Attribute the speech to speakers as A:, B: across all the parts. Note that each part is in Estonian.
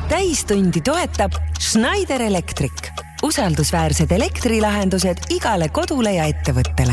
A: Täistundi toetab Schneider Electric. Usaldusväärsed elektrilahendused igale kodule ja ettevõttele.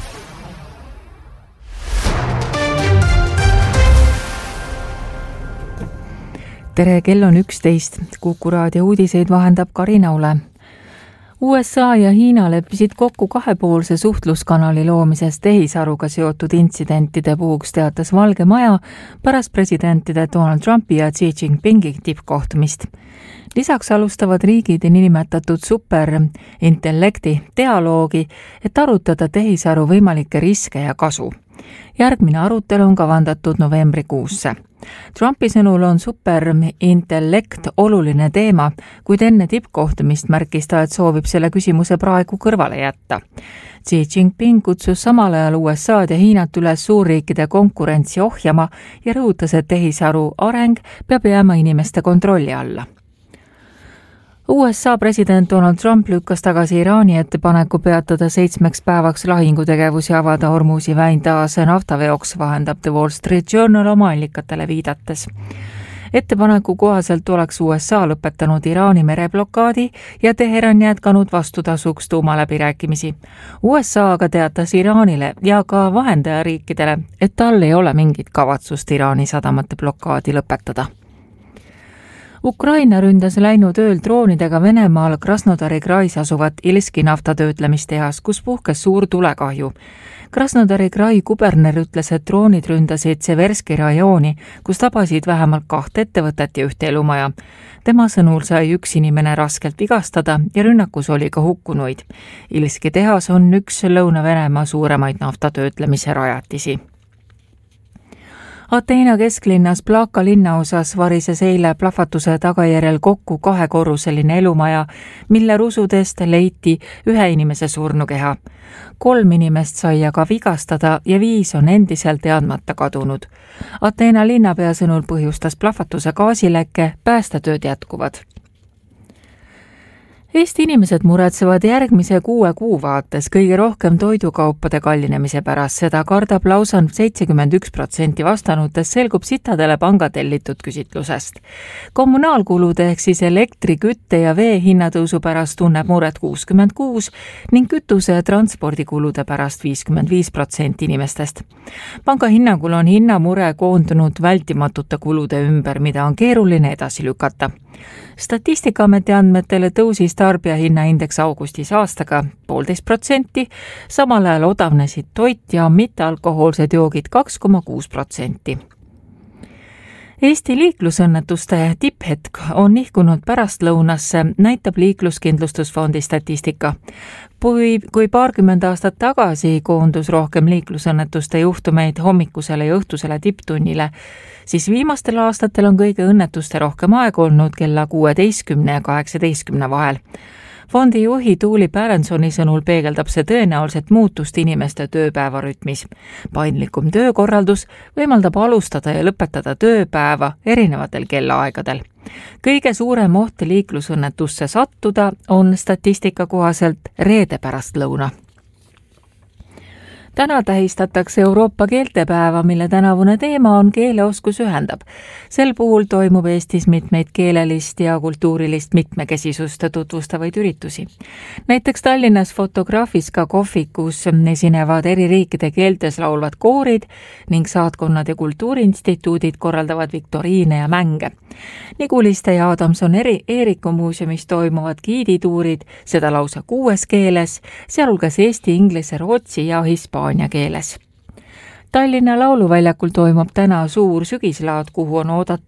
B: Tere, kell on 11. Kuku raadio uudiseid vahendab Karina Ule. USA ja Hiina leppisid kokku kahepoolse suhtluskanali loomises tehisaruga seotud intsidentide puhuks, teatas Valge Maja pärast presidentide Donald Trumpi ja Xi Jinpingi tippkohtumist. Lisaks alustavad riigid nimetatud superintellekti dialoogi, et arutada tehisaru võimalikke riske ja kasu. Järgmine arutelu on kavandatud novembrikuusse. Trumpi sõnul on superintellekt oluline teema, kuid enne tippkohtumist märkis ta, et soovib selle küsimuse praegu kõrvale jätta. Xi Jinping kutsus samal ajal USA'd ja Hiinat üles suurriikide konkurentsi ohjama ja rõhutas, et tehisaru areng peab jääma inimeste kontrolli alla. USA president Donald Trump lükkas tagasi Iraani ettepaneku peatada 7 päevaks lahingutegevus ja avada Hormuzi väin taas naftaveoks, vahendab The Wall Street Journal oma allikatele viidates. Ettepaneku kohaselt oleks USA lõpetanud Iraani mereblokaadi ja Teheran jätkanud vastutasuks tuumaläbirääkimisi. USA aga teatas Iraanile ja ka vahendajariikidele, et tal ei ole mingit kavatsust Iraani sadamate blokaadi lõpetada. Ukraina ründas läinud ööl droonidega Venemaal Krasnodari krais asuvat Ilski naftatöötlemistehas, kus puhkes suur tulekahju. Krasnodari krai kuberner ütles, et droonid ründasid Severski rajooni, kus tabasid vähemalt 2 ettevõtet ja 1 elumaja. Tema sõnul sai 1 inimene raskelt vigastada ja rünnakus oli ka hukkunuid. Ilski tehas on üks Lõuna-Venemaa suuremaid naftatöötlemise rajatisi. Ateena kesklinnas Plaka linnaosas varises eile plahvatuse tagajärjel kokku 2-korruseline elumaja, mille rusudest leiti 1 inimese surnukeha. 3 inimest sai aga vigastada ja 5 on endiselt teadmata kadunud. Ateena linnapea sõnul põhjustas plahvatuse gaasilekke, päästetööd jätkuvad. Eesti inimesed muretsevad järgmise 6 kuu vaates kõige rohkem toidukaupade kallinemise pärast. Seda kardab lausa 71% vastanutest, selgub Citadele panga tellitud küsitlusest. Kommunaalkulude ehk siis elektri, kütte ja vee hinnatõusu pärast tunneb muret 66% ning kütuse ja transpordikulude pärast 55% inimestest. Panga hinnangul on hinnamure koondunud vältimatute kulude ümber, mida on keeruline edasi lükata. Statistikaameti andmetele tõusis tarbijahinnaindeks augustis aastaga 1,5%, samal ajal odavnesid toit ja mittealkohoolsed joogid 2,6%. Eesti liiklusõnnetuste tipphetk on nihkunud pärastlõunasse, näitab Liikluskindlustusfondi statistika. Kui paarkümmend aastat tagasi koondus rohkem liiklusõnnetuste juhtumeid hommikusele ja õhtusele tipptunnile, siis viimastel aastatel on kõige õnnetuste rohkem aeg olnud kella 16 ja 18 vahel. Fondi juhi Tuuli Pärensoni sõnul peegeldab see tõenäoliselt muutust inimeste tööpäevarütmis. Paindlikum töökorraldus võimaldab alustada ja lõpetada tööpäeva erinevatel kellaaegadel. Kõige suurem oht liiklusõnnetusse sattuda on statistika kohaselt reede pärastlõuna. Täna tähistatakse Euroopa keeltepäeva, mille tänavune teema on keeleoskus ühendab. Sel puhul toimub Eestis mitmeid keelelist ja kultuurilist mitmekesisust tutvustavaid üritusi. Näiteks Tallinnas Fotograafiska kohvikus esinevad eri riikide keeltes laulvad koorid ning saatkonnad ja kultuuriinstituudid korraldavad viktoriine ja mänge. Niguliste ja Adamson Eeriku muuseumis toimuvad giidituurid, seda lausa 6 keeles, sealhulgas eesti, inglise, rootsi ja hispaania keeles. Tallinna lauluväljakul toimub täna suur sügislaad, kuhu on oodata